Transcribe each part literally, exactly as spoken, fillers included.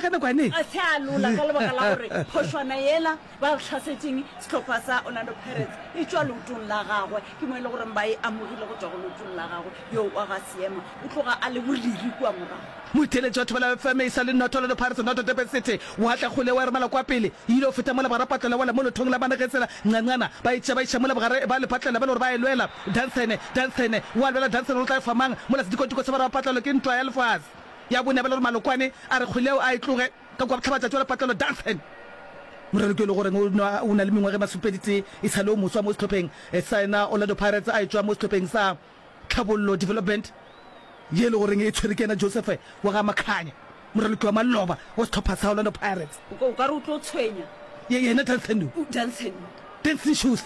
kana kwa ne a tsa lula ka lebaka la gore phoshwana yela ba tlhasetšeng setlhopha sa Orlando Pirates e tswa lotong la gagwe ke mo ile gore ba e amogile go tswa go lotong la gagwe yo wa ga seema o tloga a le boliri kwa morago motheletsi wa thobela F M isa le not Orlando Pirates not Durban City wa tla gole wa re mala kwa pele ile o feta mo le barapatla wala mo lothong la bana ge tsela nqanqana ba itse ba itse mo le bagare ba le patlela ba le ba e lwela dancene dancene wa lwela dancene o tla famang mo la sedikotiko se ba rapatla ke ntwa ya lefase ya bone ba le malokwane a re khuleo a itloge ka kwa tlhabatsa tswela patlelo dancene moralo ke le gore o na le mengwe ge masupeditse e sa le o moswa mo setlhopheng e saena Orlando Pirates a itswa mo setlhopheng sa Tlhabollo Development ye le gore e tshwere ke na Joseph wa ga Makhanya moralo ke wa maloba o setlhopha sa Orlando Pirates o ka re o tlo tshwenya ye ye na dancene dancene dancing shoes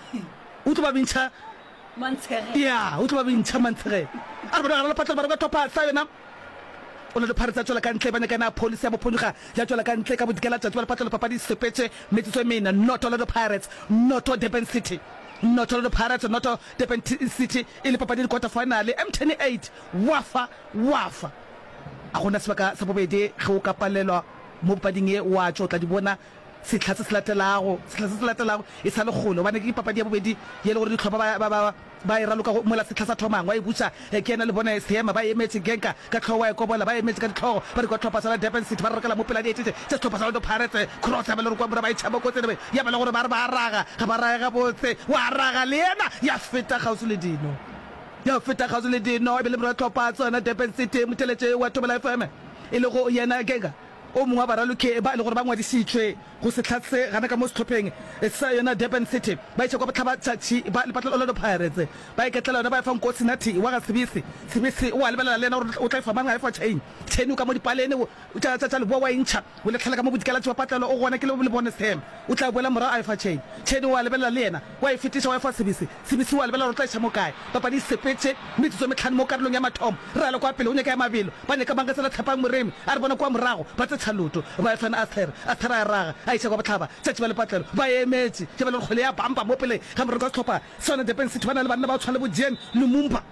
o tlo ba bintšha mantshege ya o tlo ba bintšha mantshege a re bona ga patla ba re ka topa sa yona Orlando Pirates a tswela ka ntle ba ne kana police ya bophonuga ya tswela ka ntle ka bodikela tsa tswela patla papadi sepetse metsotso mena not Orlando Pirates not Durban City not Orlando Pirates not Durban City ile papadi quarter final M twenty-eight wafa wafa a gona sebaka sa bobedi ge o ka palelwa mo papading e wa tlo tla di bona setlhatse se latelago setlhatse se latelago e sa le golo ba ne ke papadi ya bobedi ye le gore di tlhopa ba ba ba e raloka mo la setlhatsa thomang wa e butsa ke ena le bona seema ba emetse genka ka tlhowa e kobola ba emetse ka tlhogo ba re go tlhopa sa Durban City ba re rekela mo pela di etetse tse tlhopa sa Orlando Pirates cross ba le re kwa ba e tshaba ko tsene ya ba le gore ba re ba raga ga ba raga botse wa raga le ena ya feta gausu le dino ya feta gausu le dino e be le re tlhopa tsona Durban City moteletse wa thobela F M e le go yena genka o mongwe ba raloke ba le gore ba ngwadisitswe go se tlhatse gana ka mo setlhopheng sa yona Durban City ba itse go ba tlhaba tsachi ba le patla Orlando Pirates ba iketlela yona ba fa nkotsi nathi wa ga sebisi sebisi o a lebela le na o tla fa manga fa chain chain ka mo dipalene o tsa tsa le boa incha o le tlhala ka mo bodikela tsa patlelo o gona ke le le bone sem o tla boela mora a fa chain chain o a lebela le yena wa e fitisa wa fa sebisi sebisi o a lebela o tla tsha mo kae papa di sepetse metsotso metlhano mo karolong ya mathomo ra le kwa pele o ne ka ya mabelo ba ne ka banga tsela thapang moremi a re bona kwa morago ba tshaluto ba fana a tsere a thara raga a itse go batlhaba tsetsi ba le patlelo ba emetse ke ba le khole ya bamba mo pele ga mo re ka tlhopa sona Durban City bana le bana ba tshwana bo Jen Lumumba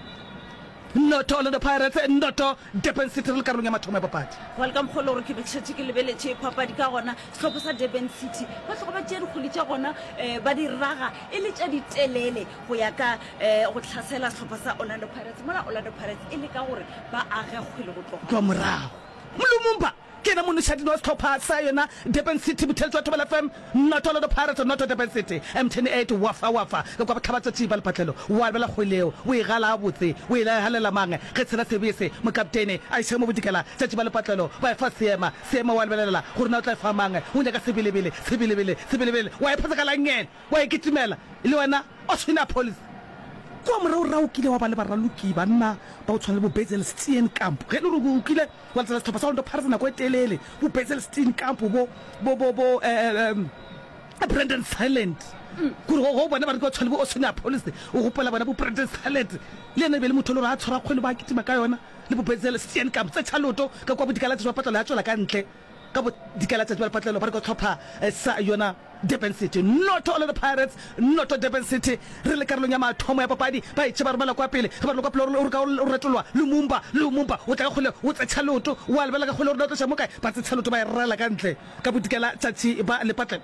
not Orlando Pirates not Durban City le karolong ya mathomo ya papadi welcome kholo re ke betšhe ke lebeletse papadi ka gona setlhopha sa Durban City ba tloga ba tšere go litša gona ba di raga e le tša ditelele go ya ka go tlhasela setlhopha sa Orlando Pirates mola Orlando Pirates e le ka gore ba age kgwele go tloga kwa morago Lumumba kena mo nshadi no stopper sa yona Durban City buteletswa thobela F M not Orlando Pirates not Durban City M twenty-eight wafa wafa ka kwa tlhabatsa tsiba le patlelo wa bela khweleo o e gala botse o ile halela mange ge tsena sebese mo kaptene a itse mo bodikela tsiba le patlelo ba fa seema seema wa lebelela gore na o tla fa mange o nya ka sebelebele sebelebele sebelebele wa e phaka la ngene wa e kitimela ile wena o tshina police kwa mora o raukile wa ba le baraluki ba nna ba o tshwana le bo Bezelstein camp ge le re go ukile wa tsela setlhopha sa Orlando Pirates na go etelele bo Bezelstein camp bo bo bo bo um Brandon Silent go go bona ba re go tshwana bo Osina Police o gopola bana bo Brandon Silent le ene be le motho le ra tshwara kgwele ba kitima ka yona le bo Bezelstein camp tse tshaloto ka kwa bodikala tse ba patla ya tswela ka ntle ka bo dikala tse ba patlelo ba re go tlhopha sa yona Durban City not Orlando Pirates not Durban City re le karolong ya mathomo ya papadi ba itse ba re bala kwa pele ga ba re kwa pele o ka o retolwa Lumumba Lumumba o tla gole o tsa tshaloto wa le bala ka gole o re tla mo kae ba tsa tshaloto ba e rela ka ntle ka bodikela tsatsi ba le patla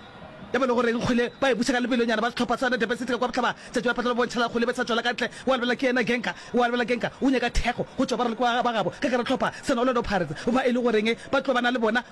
ya ba le gore ngkhole ba e busa ka lebelonyana ba tlhopha tsana Durban City ka kwa tlhaba tsatsi ba patla bo ntshela khole ba tsa tswela ka ntle wa le bala ke ena genka wa le bala genka o nya ka theko go tswa ba re kwa ba gabo ka ka re tlhopha sena Orlando Pirates ba e le goreng ba tlo bana le bona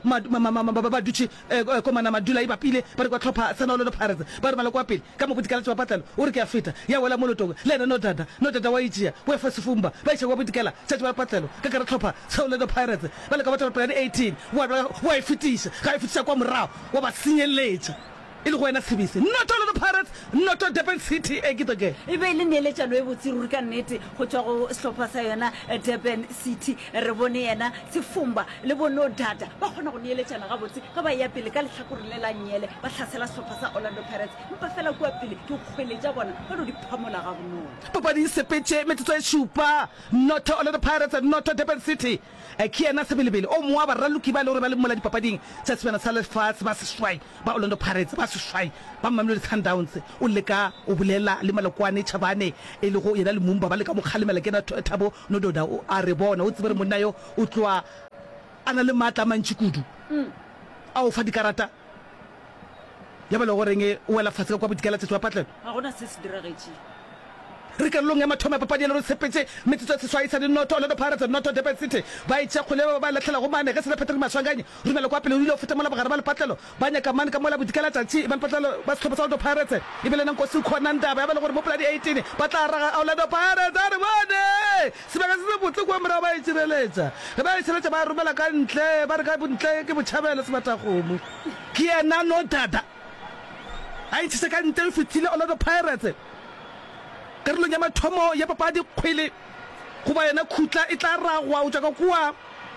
ba dutse ko mana madula e bapile ba re kwa tlhopha sena Orlando Pirates ba re mala kwa pele ka mo bodikela tsa patlelo o re ke a feta ya wela mo lotong le ena no dada no dada wa itsia wa fa sefumba ba itse wa bodikela tsatsi ba patlelo ka ka re tlhopha sena Orlando Pirates ba le ka batla plan eighteen wa wa e fitisa ga e fitisa kwa morao wa ba sinyeletsa ile go ena sebise not Orlando Pirates not Durban City e gito ke e be ile neletšano e botse ruri ka nnete go tswa go setlhopha sa yona Durban City re bone yena sefumba le bono data ba kgona go neletšana ga botse ka ba ya pele ka lehlakore le la nyele ba tlhasela setlhopha sa Orlando Pirates mpa fela kwa pele ke kgweletša bona ba no di phamola ga bonolo papa di sepetse metsotso e shupa not Orlando Pirates not Durban City e ke ena sebelebele o mwa ba raluki ba le gore ba le mola dipapading tsa tsena sa lefatshe ba se swai ba Orlando Pirates ba swai ba Mamelodi Sundowns o leka o bolela le malokwane Chabane e le go yena le Mumba ba le ka mo kgalemela ke na Thabo no doda o a re bona o tsebere monna yo o tloa a na le maatla a mantši kudu a o fa dikarata ya ba le goreng e wela fatshe ka kwa bodikeletsetso wa patlelo ga gona se se diragetše re ka long ya mathomo ya papadi ya le re tshepetse metsotso ya seswai sa dinoto Orlando Pirates noto Durban City ba itša kgole ba latlhela go mane ge se le Patrick Maswanganye rumela kwa pele o ile o feta mola bogare ba lepatlelo ba nyaka mane ka mola bodikela tšatši ba lepatlelo ba setlhopha sa Orlando Pirates e bele nang ko se khona ndaba ya ba le gore mo poladi eighteen ba tla raga Orlando Pirates a re bone sebaka se se botse kwa mora ba itshireletša ge ba itshireletša ba rumela ka ntle ba re ka bontle ke botšhabela se batlagomo ke yena no dada a itšhise ka ntle o fetile Orlando Pirates karolong ya mathomo ya papadi kgwele goba yena khutla e tla ragwa o tsaka kwa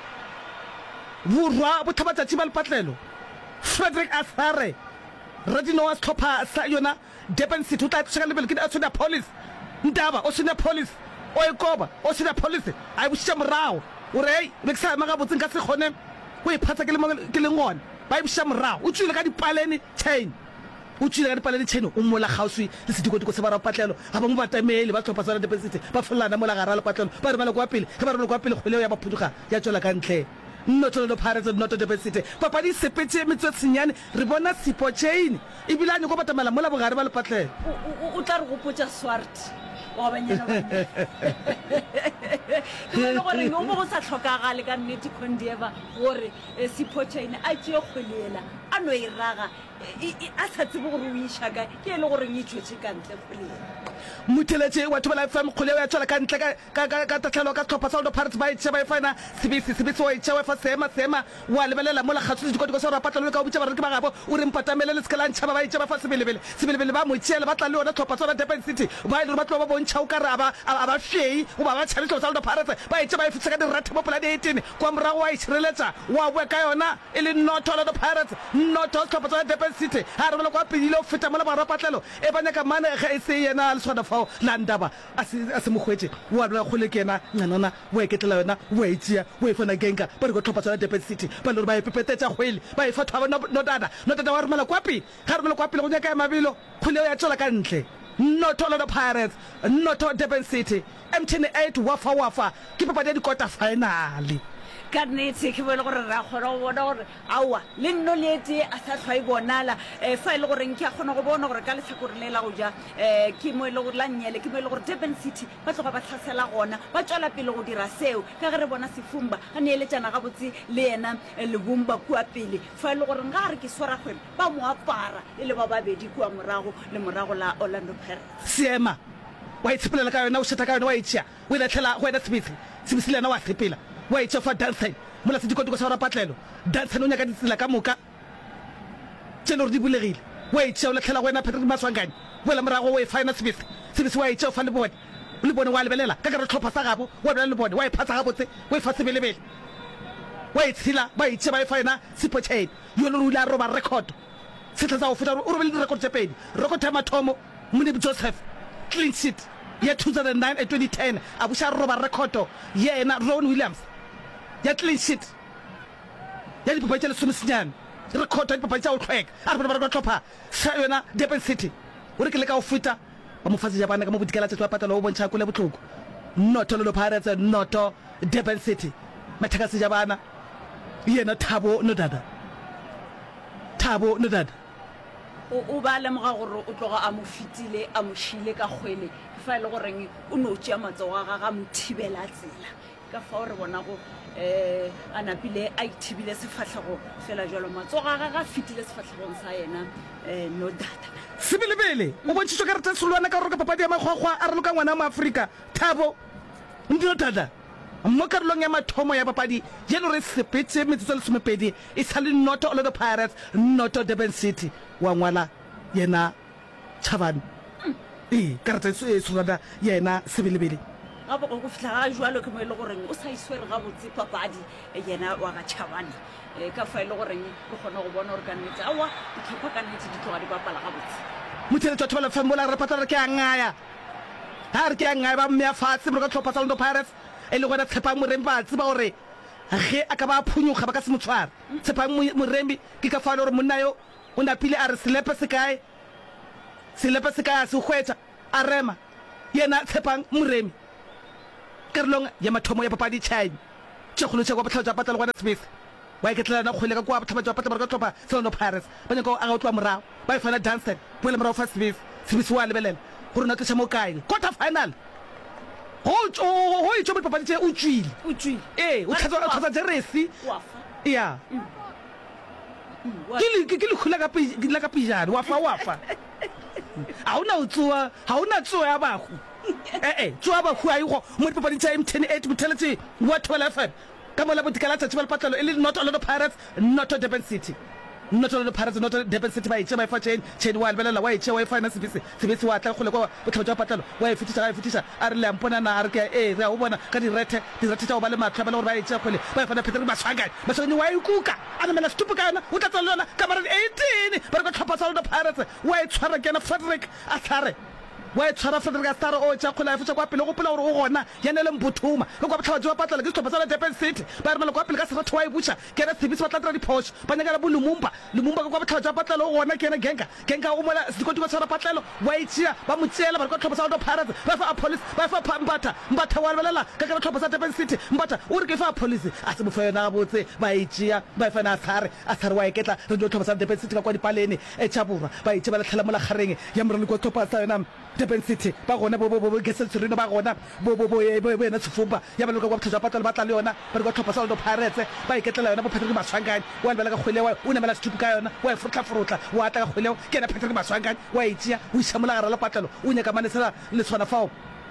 borwa bothabatšatši ba lepatlelo Frederick Asare radino wa setlhopha sa yona Durban City o tla tšheka lebele ke a police ndaba o sena police o ekoba o sena police a bušitša morago o re ei be ke sa ema gabotseng ka se kgone o iphatsa ke le ngone ba e bušitša morago o tswile ka dipalene chain o tswile ka dipalene chain o mola gauswi le sedikotiko se ba ra patlelo ga bangwe batamele ba tlhopha tswana Durban City ba folana mola gara le patlelo ba re ba le kwa pele ge ba re ba le kwa pele kgweleo ya baphuduga ya tswela ka ntle noto Orlando Pirates noto Durban City papadi e sepetse metsotso senyane re bona sipo chain e bile a nyako batamela mola bogare ba lepatlelo o tla re gopotsa swart wa banyana ba le gore no mo go sa tlhokagale ka nnete Kondieva gore Sipho Chain a tšee kgwelela a no e raga a sa tsebe gore o išaka ke e le gore e tšwetse ka ntle kgwelela motheletše wa thobela F M kgoleo ya tswela ka ntle ka tatlhelo ka tlhopha sa Orlando Pirates ba etše ba e fana sebese sebese wa etše wa fa seema seema wa lebelela mola kgatso le dikotiko sa gore patlelo ka o botša bareki ba gabo o re mpatamele le sekelantšhaba ba etše ba fa sebelebele sebelebele ba mo tšeele ba tla le yona tlhopha sa Durban City ba e le gore ba tlo ba bontšha o ka re a ba fei goba ba tšhabe tlhopha sa Orlando Pirates ba etše ba e fetsa ka dirate mo poladi eighteen kwa morago wa itšhireletša wa bua ka yona e le noto Orlando Pirates noto tlhopha sa Durban City a re bela kwa pedile o feta mola bagare ba patlelo e ba nyaka mane ge e se yena le tshwana fao la ndaba a se mogwetse wa bela gole ke yena nganana wa eketlela yona wa etšea wa e fana genka ba re go tlhopha sa Durban City ba le gore ba e pepetetša kgwele ba e fa thaba no dada no dada wa rumela kwa pele ga rumela kwa pele go nyaka ya mabelo kgoleo ya tswela ka ntle noto Orlando Pirates noto Durban City M ten eight wafa wafa ke papadi ya dikota finale ka nnete ke bole gore ra kgona go bona gore aowa le nno leete a sa tlhwa e bonala um fa e le goreng ke a kgona go bona gore ka letlhakore le la go ja um ke mo e le gore la nnyele ke mo e le gore Durban City ba tloga ba tlhasela gona ba tswela pele go dira seo ka ge re bona Sefumba a neeletsana gabotse le ena lebumba kua pele fa e le gore nga re ke swara kgwele ba mo apara e le ba babedi kua morago le morago la Orlando Pirates seema wa itshepelela ka yona o šeta ka yona wa etšea o ilatlhela go ena sebese sebese le yena wa sepela wa etša fa Dansen mola sedikotiko sa gore patlelo Dansen o nyaka ditsela ka moka tše le gore di bulegile wa etšea o latlhela go wena Patrick Maswanganye boela morago o e fa yona sebese sebese wa etšea o fa le bone le bone wa lebelela ka kare tlhopha sa gabo wa bela le bone wa e phatsa gabotse wa e fa sebelebele wa e tshela ba etšea ba e fa yona Sipho Chain yo le rile a roba record setlha sa go feta o robele direkoto tše pedi rekoto ya mathomo Monebi Joseph clean sheet ya two thousand nine and twenty ten a buša roba rekoto yena Ron Williams ya clean sheet ya dipapadi tša lesomesenyane rekoto ya dipapadi tša go tlhweka a re bona ba re ba tlhopha sa yona Durban City o re ke le ka go feta ba mofatse ja bana ka mo bodikeletsetso wa patalo o bontšha kole botlhoko noto Orlando Pirates noto Durban City mathakase ja bana yena Thabo no dada Thabo no dada o ba lemoga gore o tloga a mo fetile a mo šile ka kgwele fa e le goreng o no tšea matsogo a gaga mo thibela tsela ka fao re bona go um a napile a ithibile sefatlhego fela jalo matsogo a gaga a fetile sefatlhegong sa yena um no data sebelebele o bontšhitšwe ka rete solwana ka gore ka papadi ya makgwakgwa a raloka ngwana mo Afrika Thabo no dada mo karolong ya mathomo ya papadi jalo re sepetse metsotso lesomepedi e sa le noto Orlando Pirates noto Durban City wa ngwala yena Chavani ee karata e solwana yena sebelebele gape go fitlha ga jalo ke mo e le goreng o sa iswere gabotse papadi yena wa ga Chavani um ka fa e le goreng re kgona go bona gore ka nnete aowa ditlhopha ka nnete di tloga di bapala gabotse motheletša thobela F M mola re patla re ke a ngaya ga re ke a ngaya ba mmea fatshe mo re ka tlhopha sa Orlando Pirates e le gona Tshepang Morembi ba tseba gore ge a ka ba phunyoga ba ka se mo tshwara Tshepang Morembi ke ka fa le gore monna yo o napile a re selepe se kae selepe se kae a se hwetša a rema yena Tshepang Morembi karolong ya mathomo ya papadi China tšegolo tša kwa botlhao tša patla le gona sebese wa iketlela na khole ka kwa batho ba patla ba tlhopha Orlando Pirates ba nyaka a ga utwa morago ba ifana Dunstan boele morago fa Smith Smith wa lebelela gore na tsa mo kae quarter final ho ho itse mo papadi tse o tswile o tswile eh o tlhatsa tlhatsa jeresi wa fa yeah ke ke le khula ka la ka pijana wa fa wa fa a una utswa ha una tsoa ya bago eh eh tsoa ba khu ayi go mo papadi tse M ten eight brutality what twelve F M ka mola botikala tsa tshibal patlalo e le not Orlando Pirates not Durban City not Orlando Pirates not Durban City ba itse ba fa chain chain wa belela wa itse wa finance bise sebetse wa tla go le kwa botlhotsa patlalo wa e fitisa ga e fitisa a re le ampona na a re ke eh re a o bona ka di rete di rete tsa o ba le matlha ba le gore ba itse khole ba fa na Patrick Maswanga Maswanga wa ikuka a re mela stupu kana o tla tsala ka mara eighteen ba re ka tlhopha Orlando Pirates wa e tshwara kana Frederick a tshare wa e tshwara Frederick a tshare o tsa khola e futsa kwa pele go pela gore o gona ya ne le mbuthuma go kwa botlhaba jwa patlala ke tlhopha tsa Durban City ba re mela kwa pele ka sera twa e butsa ke re tsebisi ba tla tra di posh ba nyaka bo Lumumba Lumumba kwa botlhaba jwa patlala o gona ke ne genga genga o mola sikoti ba tshwara patlalo wa itsia ba motshela ba re ka tlhopha tsa Orlando Pirates ba fa police ba fa Mbatha Mbatha wa belela ka ka tlhopha tsa Durban City Mbatha o re ke fa police a se bofela na botse ba itsia ba fa na tshare a tshare wa eketla re do tlhopha tsa Durban City ka kwa dipalene e tshabura ba itse ba le tlhela mola gareng ya morele kwa tlhopha tsa yona Durban City ba gona bo bo bo gesel tsrino ba gona bo bo bo bo na tsfumba ya ba le kwa tlhopha patla ba tla le yona ba re kwa tlhopha sa Orlando Pirates ba iketlela yona bo Patrick Maswangane wa le ka khwele wa una mala stupu ka yona wa frutla frutla wa tla ka khwele ke na Patrick Maswangane wa itsia o ishamula gara la patlalo o nyaka manesela le tshwana fao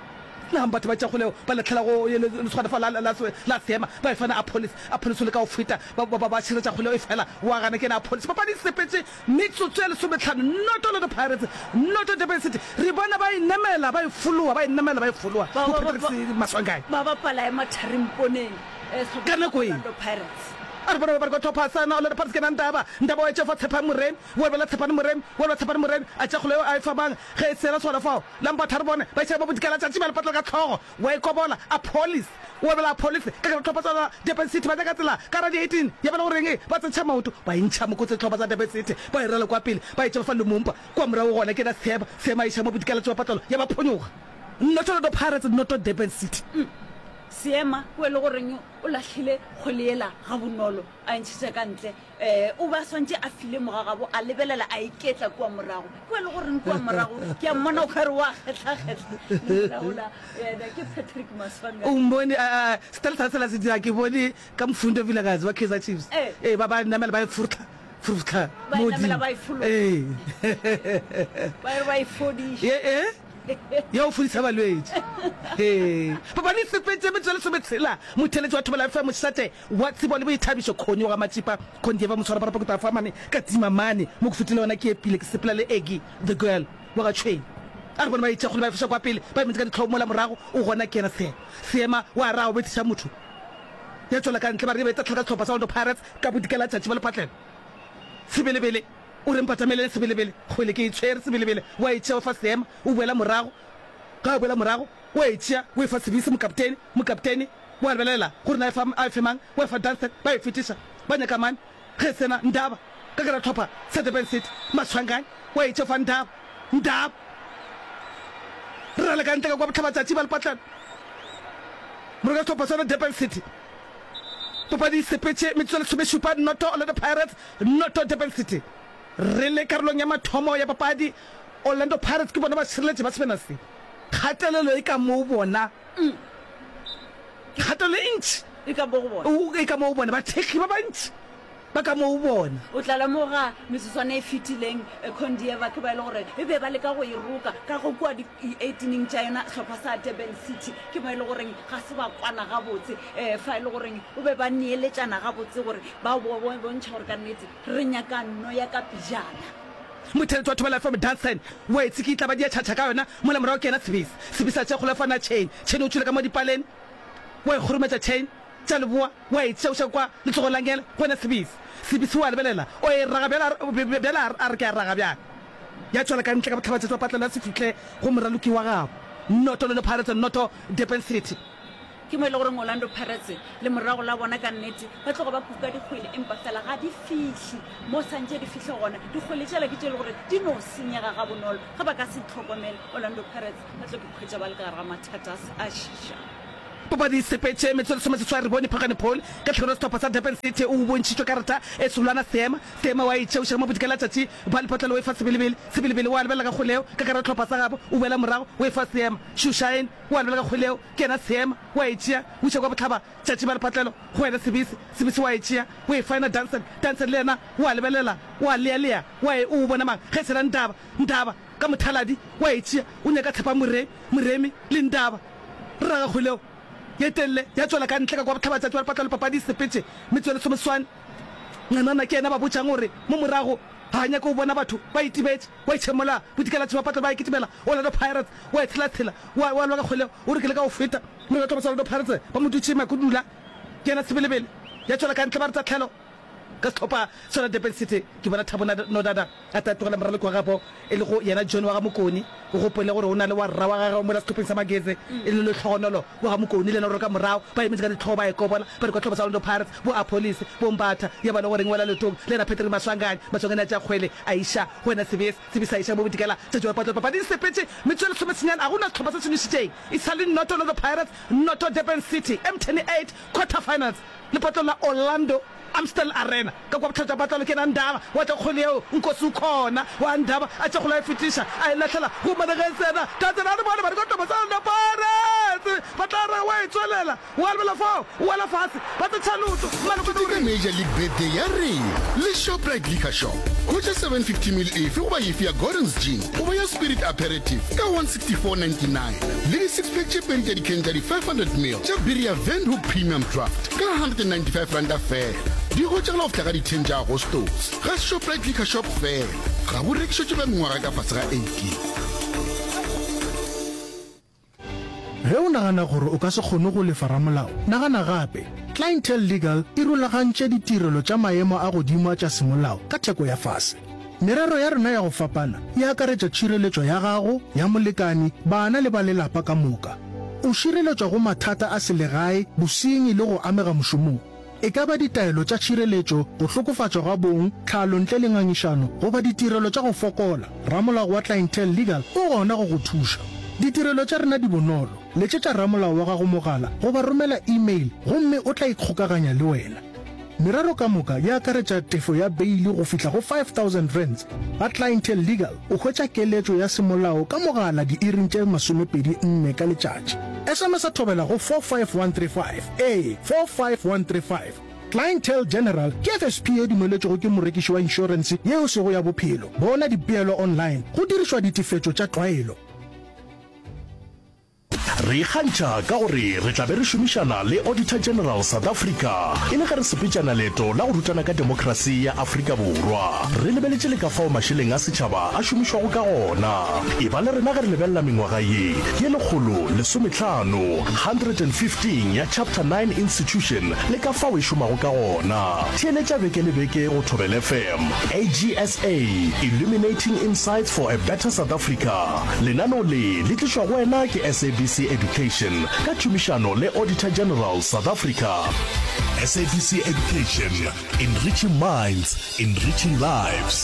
na mbatho ba tsa khole ba le tlhela go le tshwana fa la la la sema ba ifana a police a police le ka o fita ba ba ba tshire tsa khole o ifela wa gana ke na police ba pa di sepetse mitsotso le sometlhano not Orlando Pirates not Durban City re bona ba inamela ba ifulwa ba inamela ba ifulwa Maswangane ba ba pala e matharimponeng e kana ko Orlando Pirates a re bona ba go thopa sana Orlando Pirates ke na ndaba ndaba wa tsefa tshepa morem wa bela tshepa morem wa bela tshepa morem a tsa khole a ifa bang ge sela tsona fao lamba thare bone ba tsa ba bodikala tsa tsibela patla ka tlhogo wa ikobola a police wa bela police ka ka thopa tsona Durban City ba ka tsela ka ra di eighteen ya bela goreng ba tsa mauto ba intšha mo kotse tlhopa tsa Durban City ba irela kwa pele ba itse fa Lumumba kwa mra go gona ke na seba sema isha mo bodikala tswa patlalo ya ba phonyoga not Orlando Pirates not Durban City seema o le goreng o lahlile kholela ga bonolo a ntshitse ka ntle eh o ba swantse a file mogagabo a lebelela a iketla kwa morago o le goreng kwa morago ke a mmona o khare wa kgetla kgetla la eh ke Patrick Maswanga o mbone a stela tsela se dira ke bone ka mfundo vilakazi wa Kaizer Chiefs eh ba ba namela ba furtha furtha modi eh ba ba ifodi eh eh ya o fulisa balwetse eh papa ni sepetse metsele sebetsela motheletse wa thobela fa motsate wa tsebo le boithabiso khonyo ga matsipa khonje ba motswara ba ka fa mane ka tima mane mo go fitile ona ke epile ke sepela le Eggy the girl wa ga chain a re bona ba itse go ba fisa kwa pele ba metsa ka ditlhomo la morago o gona ke na se sema wa ra o betisa motho ya tshola ka ntle ba re ba tla tlhopha sa Orlando Pirates ka bodikela tsa tsibela patlelo sebelebele o re mpatamele sebelebele go le ke itshwere sebelebele wa itse fa sema o boela morago ka boela morago wa itse o fa sebisi mo captain mo captain wa belela gore na fa a femang wa fa Dunstan ba ifitisa ba nyaka man ge sena ndaba ka ka tlhopha sa Durban City Maswangane wa itse fa ndaba ndaba re le ka nteka kwa botlhaba tsa tibal patlana mo ka tlhopha sa Durban City papa di sepetse metsole tsome shupa not Orlando Pirates not Durban City re le karolong ya mathomo ya papadi Orlando Pirates ke bona ba tshireletse ba tsena se khatelelo e ka mo bona khatelo inch e ka bo bona o e ka mo bona ba thekhi ba bantsi ba ka mo bona o tla la moga metswana e fitileng Kondieva ke ba ile gore e be ba le ka go iruka ka go kwa di eighteen tsa yona tlhopha sa Durban City ke ba ile gore ga se ba kwana ga botse eh fa ile gore o be ba neeletsana ga botse gore ba bo bontsha gore ka nnete re nyaka nno ya ka pijana motheletse wa thobela fa Dunstan wa itse ke tla ba di tšhatša ka yona mo la morao ke ena sebisi sebisa tse go le fana chain chain o tsule ka mo dipalene wa ikhurumetsa chain tsa leboa wa itse o kwa le tsogo langela go na sebisi sebisi wa lebelela o e ragabela bela a re ke a ragabya ya tswela ka ntle ka botlhabatsa tsa patlelo se fitlhe go moraloki wa gago not Orlando Pirates not Durban City ke mo ile gore Orlando Pirates le morago la bona ka nnete ba tlogo ba puka dikgwele empa fela ga di fihli mo santse di fihle gona dikgwele tsela ke tsele gore di no senyega ga bonolo ga ba ka se tlhokomela Orlando Pirates ba tlo ke khwetsa ba le ka ga mathata a shisha papadi sepetse metsolo some setswa re bone phakane Paul ka tlhoro stop sa Durban City o bontshitswe karata e solwana sema sema wa itse o shema bodikela tsatsi ba le potlelo we fa sebelebele sebelebele wa lebela ka kholeo ka ka tlhopha sa gabo o bela morago we fa sema shushine wa lebela ka kholeo ke na sema wa itse o tsheka botlhaba tsatsi ba le potlelo go ena sebisi sebisi wa itse we fa na dance dance lena wa lebelela wa le le wa e o bona mang ge se la ndaba ndaba ka mothaladi wa itse o nyaka tshepa more moremi le ndaba ra ga kholeo yetelle ya tswela ka ntle ka kwa botlhaba tsa patla le papadi sepetse metswele someswane nganana ke ena ba botsang gore mo morago ha nya go bona batho ba itibetse wa itšhemola bodikela tsa patla ba ikitimela Orlando Pirates wa ithla thela wa wa lwa ka kgole o re ke le ka o feta mo re tloba Orlando Pirates ba mo dutshima go dula ke ena sebelebele ya tswela ka ntle ba re tsa tlhelo ka stoppa sona Durban City ke bona Thabona no dada a ta tlogela moralo kwa gapo e le go yena John wa ga Mokoni go gopole gore ona le wa rra wa ga mo la stopping sa magetse e le le tlhogonolo wa ga Mokoni le no re ka morao ba imetsa ka ditlhoba e kobola ba re kwa tlhoba sa Orlando Pirates bo a police bo mbatha ya bana gore ngwala letong le na Patrick Maswangane Maswangane tsa kgwele Aisha wena sebes sebisa Aisha mo bodikela tsa jwa patlo papa di sepetse metswele sometsinyana a gona tlhoba sa tshiteng e sale not Orlando Pirates not Durban City M twenty-eight quarter finals le patlo la Orlando Amstel Arena ka kwa botlhatsa batlo ke na ndaba wa tla kholeo nkosi ukhona wa ndaba a tsa khola ifitisha a ilathela go managesena ka tsena re bona ba go toba sa Pirates batla wa itswelela wa lebela fao wa la fase ba tsa tsaluto mara go ke Major League birthday ya re le Shoprite Liquor Shop go tsa seven fifty mil e go ba yifi ya Gordon's Gin go ba ya Spirit Aperitif ka one sixty-four ninety-nine le six pack chipen tsa di five hundred mil tsa Biria Windhoek Premium Draft ka one ninety-five rand fair di go tsela of tla ka di ten tsa Agostos ga Shoprite Liquor Shop fair ga bo rekisho tsa ngwaga ka fatsa ga eighty. Ge o nagana gore o ka se kgone go lefara molao nagana gape Clientele Legal e rulagantše ditirelo tša maemo a godimo tša semolao ka theko ya fase. Merero ya rena ya go fapana e akaretša tšhireletšo ya gago ya molekani bana le ba lelapa ka moka. O šireletšwa go mathata a selegae bosenyi le go amega mošomong. E ka ba ditaelo tša tšhireletšo go hlokofatšwa ga bong tlhalo ntle le ngangišano go ba ditirelo tša go fokola ramolao wa Clientele Legal o gona go go thuša. Ditirelo tša rena di bonolo letšetša ramolao wa gago mogala go ba romela email gomme o tla ikgokaganya le wena. Merero ka moka ya akaretša tefo ya beili go fihla go five thousand rands ga Clientele Legal o hwetša keletšo ya semolao ka mogala di iring tše masomepedi nne ka letšatši. S M S a thobela go four five one three five a four five one three five. Clientele General ke F S P e dumeletšego ke morekiši wa insurance yeo sego ya bophelo bona dipeelo online go dirišwa ditefetšo tša tlwaelo. Re khantša ka gore re tla be re šomišana le Auditor General South Africa e le ge re sepetšana leeto la go rutana ka demokrasi ya Afrika Borwa. Re lebeletše le ka fao mašeleng a setšhaba a šomišwago ka gona e ba le rena ge re lebelela mengwaga ye ye lekgolo lesomehlano one hundred fifteen ya chapter nine institution le ka fao e šomago ka gona. Theeletša beke le beke go Thobela F M A G S A Illuminating Insights for a Better South Africa. Lenano le le tlišwa go wena ke S A B C Education ka tšhomišano le Auditor General South Africa. S A B C Education, enriching minds, enriching lives.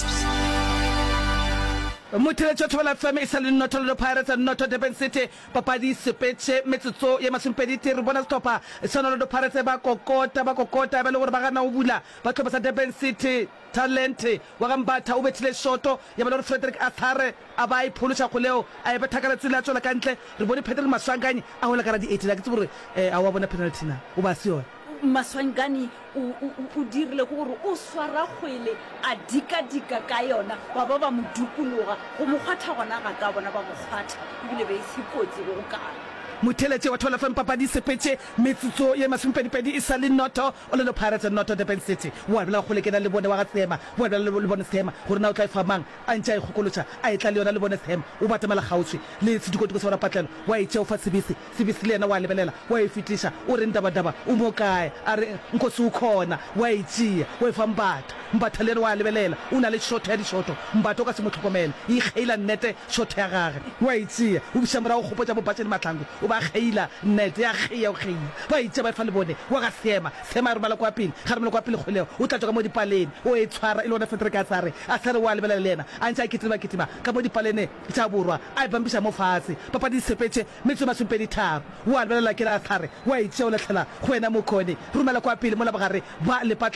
Motheletšo Thobela F M e sa le not Orlando Pirates and not Durban City papadi sepetse metsotso ya masomepedi re bona stoppa sa Orlando Pirates ba kokota ba kokota ba le gore ba gana o bula ba tlhopa sa Durban City talent wa ga Mbatha o betile shoto ya ba le Frederick Athare a ba iphološa kgoleo a e betha ka letsela tswela ka ntle re bone Patrick Maswangane a hola ka ra di eighty la ke tse gore a wa bona penalty na o ba se yona Maswangane o dirile gore o swara kgwele a dika-dika ka yona wa ba ba mo dukologa go mo kgwatha gona ga ka bona ba mo kgwatha ebile ba ise kotsi go kana Motheletše wa Thobela F M papadi sepetse metsotso ye masomepedipedi e sa le noto Orlando Pirates and not Durban City wa bela go lekena le bone wa ga Tsema wa bela le bone Tsema gore na o tla e famang a ntša e gokolotša a e tla le yona le bone Tsema o batamela gautshwe le sedikotiko se bona patlelo wa itše o fa sebisi sebisi le yena wa lebelela wa e fitliša o re ndabadaba o mo kae a re nkosi o khona wa itšea wa e fa Mbatha Mbatha le yena wa lebelela o na le shoto ya dishoto Mbatha o ka se mo tlhokomela e ikgeila nnete shoto ya gage wa itšea o biša morago kgopotša bo Batšeni Mahlangu o ba kgeila net ya kgeia o kgeia ba itse ba fa le bone wa ga sema sema re bala kwa pele ga re mo kwa pele kgoleo o tla tswa ka mo dipaleng o e tshwara ile ona fetre ka tsare a sare wa lebela lena a ntse a kitima kitima ka mo dipalene tsa borwa a e bambisa mo fatshe papa di sepetse metso masumpedi tharo wa lebela ke ra tsare wa itse o letlela go wena mo khone rumela kwa pele mo la bagare ba le